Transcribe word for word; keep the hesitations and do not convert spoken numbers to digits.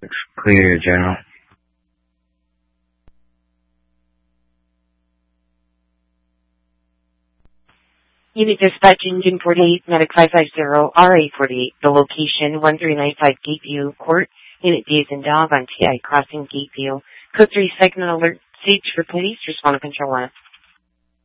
It's clear, General. Unit Dispatch Engine forty-eight, Medic five five zero, R A forty-eight, the location one three nine five Gateview Court, Unit D as in dog on T I crossing Gateview. Code three, second alert, stage for police, respond to control one.